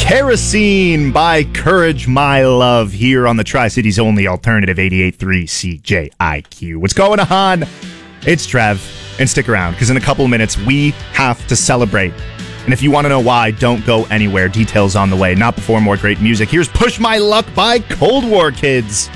Kerosene by Courage My Love here on the Tri-Cities only alternative 88.3 CJIQ. What's going on? It's Trev, and stick around because in a couple of minutes we have to celebrate. And if you want to know why, don't go anywhere. Details on the way. Not before more great music. Here's Push My Luck by Cold War Kids.